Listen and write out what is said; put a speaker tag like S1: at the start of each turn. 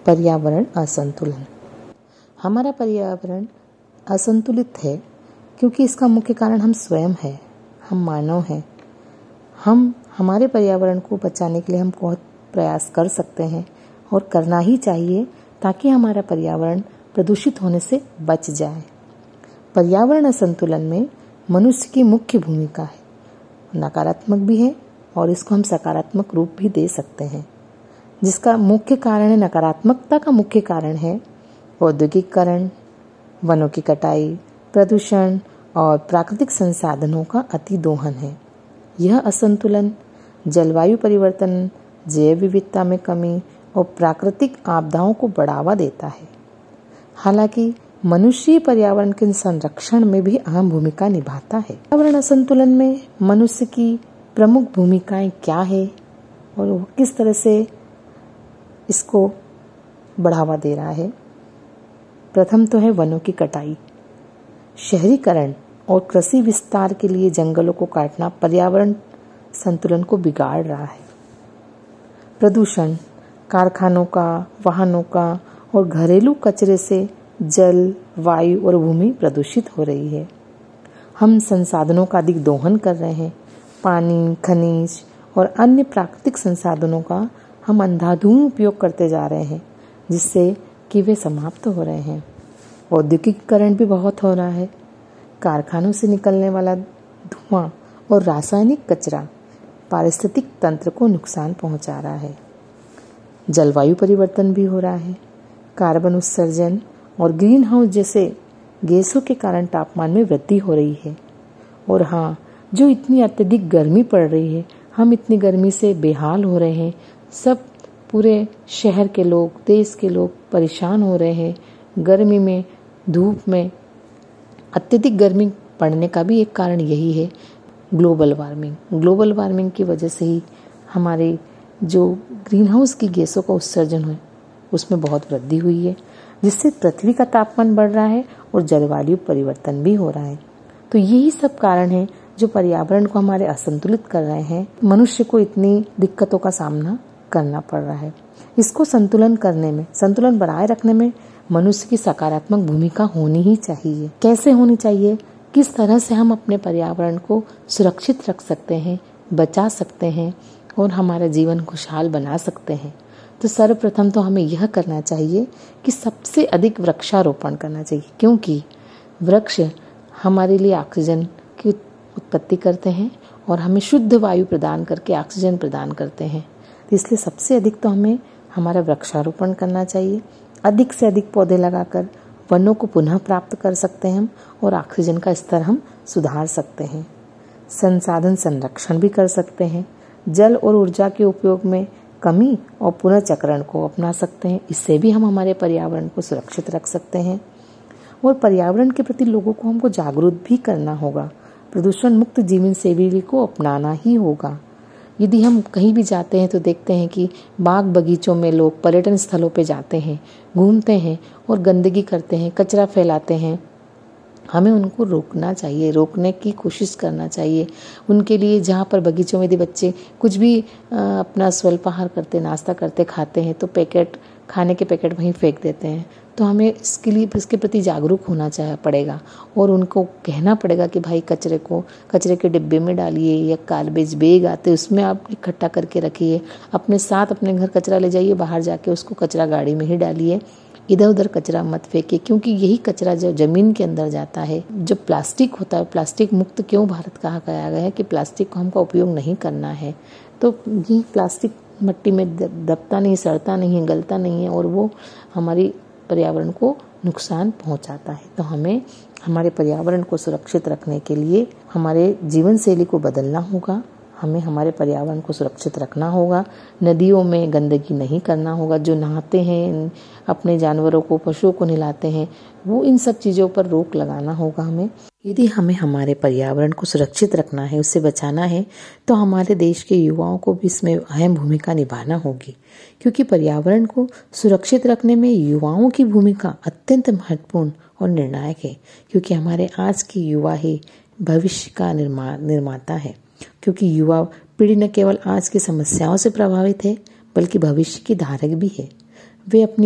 S1: पर्यावरण असंतुलन। हमारा पर्यावरण असंतुलित है क्योंकि इसका मुख्य कारण हम स्वयं हैं, हम मानव हैं। हम हमारे पर्यावरण को बचाने के लिए हम बहुत प्रयास कर सकते हैं और करना ही चाहिए ताकि हमारा पर्यावरण प्रदूषित होने से बच जाए। पर्यावरण असंतुलन में मनुष्य की मुख्य भूमिका है, नकारात्मक भी है और इसको हम सकारात्मक रूप भी दे सकते हैं। जिसका मुख्य कारण है, नकारात्मकता का मुख्य कारण है औद्योगिकीकरण, वनों की कटाई, प्रदूषण और प्राकृतिक संसाधनों का अतिदोहन है। यह असंतुलन जलवायु परिवर्तन, जैव विविधता में कमी और प्राकृतिक आपदाओं को बढ़ावा देता है। हालांकि मनुष्य पर्यावरण के संरक्षण में भी अहम भूमिका निभाता है। पर्यावरण असंतुलन में मनुष्य की प्रमुख भूमिकाएं क्या है और वो किस तरह से इसको बढ़ावा दे रहा है। प्रथम तो है वनों की कटाई। शहरीकरण और कृषि विस्तार के लिए जंगलों को काटना पर्यावरण संतुलन को बिगाड़ रहा है। प्रदूषण, कारखानों का, वाहनों का और घरेलू कचरे से जल, वायु और भूमि प्रदूषित हो रही है। हम संसाधनों का अधिक दोहन कर रहे हैं। पानी, खनिज और अन्य प्राकृतिक संसाधनों का हम अंधाधुंध उपयोग करते जा रहे हैं, जिससे कि वे समाप्त हो रहे हैं। औद्योगिकीकरण भी बहुत हो रहा है। कारखानों से निकलने वाला धुआं और रासायनिक कचरा पारिस्थितिक तंत्र को नुकसान पहुंचा रहा है। जलवायु परिवर्तन भी हो रहा है। कार्बन उत्सर्जन और ग्रीन हाउस जैसे गैसों के कारण तापमान में वृद्धि हो रही है। और हाँ, जो इतनी अत्यधिक गर्मी पड़ रही है, हम इतनी गर्मी से बेहाल हो रहे हैं। सब पूरे शहर के लोग, देश के लोग परेशान हो रहे हैं। गर्मी में, धूप में अत्यधिक गर्मी पड़ने का भी एक कारण यही है ग्लोबल वार्मिंग। ग्लोबल वार्मिंग की वजह से ही हमारे जो ग्रीन हाउस की गैसों का उत्सर्जन है उसमें बहुत वृद्धि हुई है, जिससे पृथ्वी का तापमान बढ़ रहा है और जलवायु परिवर्तन भी हो रहा है। तो यही सब कारण है जो पर्यावरण को हमारे असंतुलित कर रहे हैं। मनुष्य को इतनी दिक्कतों का सामना करना पड़ रहा है। इसको संतुलन करने में, संतुलन बनाए रखने में मनुष्य की सकारात्मक भूमिका होनी ही चाहिए। कैसे होनी चाहिए, किस तरह से हम अपने पर्यावरण को सुरक्षित रख सकते हैं, बचा सकते हैं और हमारा जीवन खुशहाल बना सकते हैं। तो सर्वप्रथम तो हमें यह करना चाहिए कि सबसे अधिक वृक्षारोपण करना चाहिए, क्योंकि वृक्ष हमारे लिए ऑक्सीजन की उत्पत्ति करते हैं और हमें शुद्ध वायु प्रदान करके ऑक्सीजन प्रदान करते हैं। तो इसलिए सबसे अधिक तो हमें हमारा वृक्षारोपण करना चाहिए। अधिक से अधिक पौधे लगाकर वनों को पुनः प्राप्त कर सकते हैं हम और ऑक्सीजन का स्तर हम सुधार सकते हैं। संसाधन संरक्षण भी कर सकते हैं। जल और ऊर्जा के उपयोग में कमी और पुनर्चक्रण को अपना सकते हैं। इससे भी हम हमारे पर्यावरण को सुरक्षित रख सकते हैं। और पर्यावरण के प्रति लोगों को हमको जागरूक भी करना होगा। प्रदूषण मुक्त जीवन शैली को अपनाना ही होगा। यदि हम कहीं भी जाते हैं तो देखते हैं कि बाग बगीचों में लोग पर्यटन स्थलों पे जाते हैं, घूमते हैं और गंदगी करते हैं, कचरा फैलाते हैं। हमें उनको रोकना चाहिए, रोकने की कोशिश करना चाहिए। उनके लिए जहाँ पर बगीचों में यदि बच्चे कुछ भी अपना स्वल्पाहार करते, नाश्ता करते, खाते हैं तो खाने के पैकेट वहीं फेंक देते हैं। तो हमें इसके प्रति जागरूक होना पड़ेगा और उनको कहना पड़ेगा कि भाई कचरे के डिब्बे में डालिए या गार्बेज बैग आते उसमें आप इकट्ठा करके रखिए। अपने साथ अपने घर कचरा ले जाइए, बाहर जाके उसको कचरा गाड़ी में ही डालिए। इधर उधर कचरा मत फेंकिए, क्योंकि यही कचरा जो जमीन के अंदर जाता है, जो प्लास्टिक होता है, प्लास्टिक मुक्त क्यों भारत कहा गया है कि प्लास्टिक को हमको उपयोग नहीं करना है। तो ये प्लास्टिक मिट्टी में दबता नहीं, सड़ता नहीं, गलता नहीं है और वो हमारी पर्यावरण को नुकसान पहुंचाता है। तो हमें हमारे पर्यावरण को सुरक्षित रखने के लिए हमारे जीवन शैली को बदलना होगा। हमें हमारे पर्यावरण को सुरक्षित रखना होगा। नदियों में गंदगी नहीं करना होगा। जो नहाते हैं, अपने जानवरों को, पशुओं को नहलाते हैं, वो इन सब चीज़ों पर रोक लगाना होगा हमें। यदि हमें हमारे पर्यावरण को सुरक्षित रखना है, उससे बचाना है, तो हमारे देश के युवाओं को भी इसमें अहम भूमिका निभाना होगी, क्योंकि पर्यावरण को सुरक्षित रखने में युवाओं की भूमिका अत्यंत महत्वपूर्ण और निर्णायक है। क्योंकि हमारे आज के युवा ही भविष्य का निर्माता है। क्योंकि युवा पीढ़ी न केवल आज की समस्याओं से प्रभावित है, बल्कि भविष्य की धारक भी है। वे अपनी